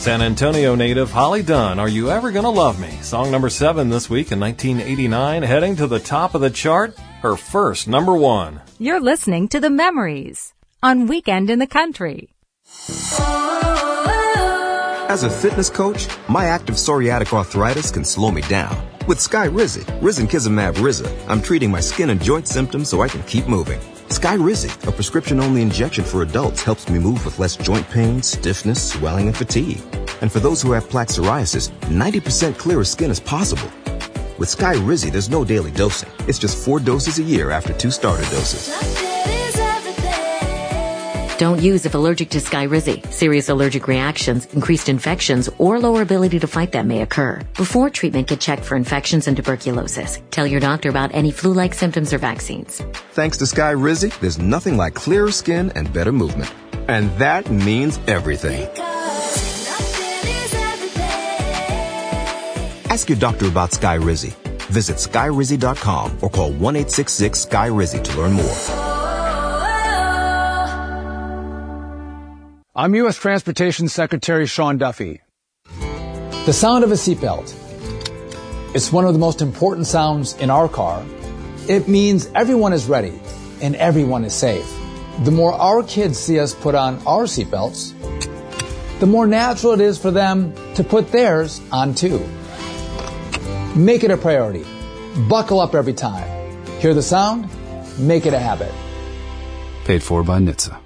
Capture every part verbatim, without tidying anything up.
San Antonio native Holly Dunn, Are You Ever Gonna Love Me? Song number seven this week in nineteen eighty-nine, heading to the top of the chart, her first number one. You're listening to The Memories on Weekend in the Country. As a fitness coach, my active psoriatic arthritis can slow me down. With Skyrizi, Risankizumab Riza, I'm treating my skin and joint symptoms so I can keep moving. Skyrizi, a prescription-only injection for adults, helps me move with less joint pain, stiffness, swelling, and fatigue. And for those who have plaque psoriasis, ninety percent clearer skin is possible. With Skyrizi, there's no daily dosing. It's just four doses a year after two starter doses. Don't use if allergic to Skyrizi. Serious allergic reactions, increased infections, or lower ability to fight them may occur. Before treatment, get checked for infections and tuberculosis. Tell your doctor about any flu-like symptoms or vaccines. Thanks to Skyrizi, there's nothing like clearer skin and better movement. And that means everything. Ask your doctor about Skyrizi. Visit Skyrizi dot com or call one eight six six Sky Rizi to learn more. I'm U S Transportation Secretary Sean Duffy. The sound of a seatbelt. It's one of the most important sounds in our car. It means everyone is ready and everyone is safe. The more our kids see us put on our seatbelts, the more natural it is for them to put theirs on too. Make it a priority. Buckle up every time. Hear the sound? Make it a habit. Paid for by N H T S A.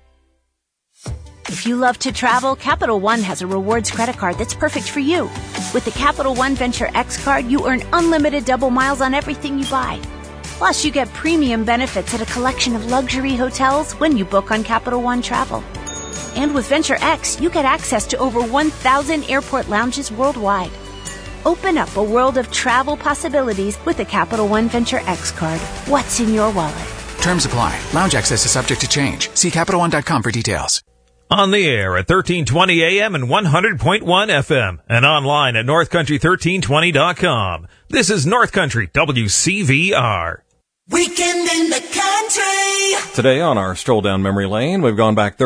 If you love to travel, Capital One has a rewards credit card that's perfect for you. With the Capital One Venture X card, you earn unlimited double miles on everything you buy. Plus, you get premium benefits at a collection of luxury hotels when you book on Capital One Travel. And with Venture X, you get access to over one thousand airport lounges worldwide. Open up a world of travel possibilities with the Capital One Venture X card. What's in your wallet? Terms apply. Lounge access is subject to change. See Capital One dot com for details. On the air at thirteen twenty A M and one hundred point one F M and online at north country thirteen twenty dot com. This is North Country W C V R. Weekend in the Country. Today on our stroll down memory lane, we've gone back